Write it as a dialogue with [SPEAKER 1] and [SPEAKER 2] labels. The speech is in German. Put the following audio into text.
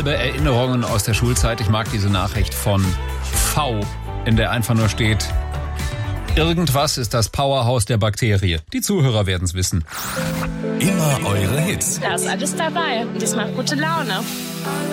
[SPEAKER 1] herbe Erinnerungen aus der Schulzeit. Ich mag diese Nachricht von V, in der einfach nur steht: Irgendwas ist das Powerhouse der Bakterie. Die Zuhörer werden es wissen.
[SPEAKER 2] Immer eure Hits.
[SPEAKER 3] Da ist alles dabei und das macht gute Laune.